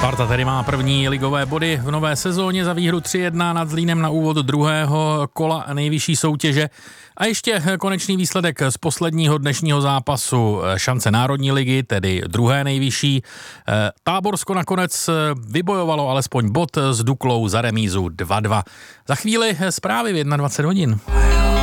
Sparta tedy má první ligové body v nové sezóně za výhru 3-1 nad Zlínem na úvod druhého kola nejvyšší soutěže. A ještě konečný výsledek z posledního dnešního zápasu šance Národní ligy, tedy druhé nejvyšší. Táborsko nakonec vybojovalo alespoň bod s Duklou za remízu 2-2. Za chvíli zprávy v 21 hodin.